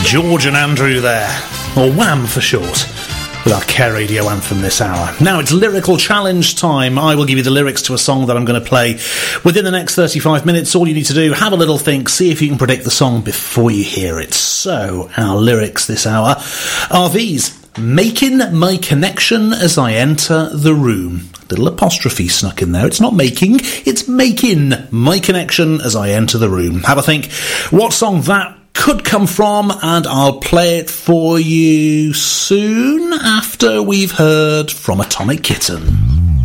George and Andrew there, or Wham for short, with our Care Radio anthem this hour. Now it's lyrical challenge time. I will give you the lyrics to a song that I'm going to play within the next 35 minutes. All you need to do, have a little think, see if you can predict the song before you hear it. So, our lyrics this hour are these. Making my connection as I enter the room. Little apostrophe snuck in there. It's not making, it's making my connection as I enter the room. Have a think what song that could come from, and I'll play it for you soon after we've heard from Atomic Kitten.